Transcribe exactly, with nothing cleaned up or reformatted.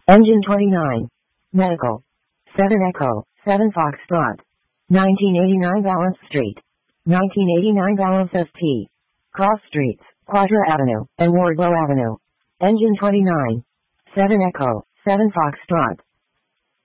Engine twenty-nine. Medical. seven Echo, seven Foxtrot. nineteen eighty-nine Valence Street. nineteen eighty-nine Valence S T. Cross Streets, Quadra Avenue, and Wardlow Avenue. Engine twenty-nine. seven Echo, seven Foxtrot.